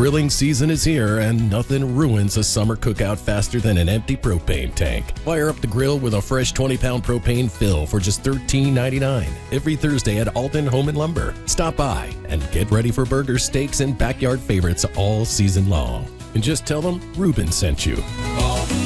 Grilling season is here, and nothing ruins a summer cookout faster than an empty propane tank. Fire up the grill with a fresh 20-pound propane fill for just $13.99 every Thursday at Alton Home and Lumber. Stop by and get ready for burgers, steaks, and backyard favorites all season long. And just tell them Ruben sent you.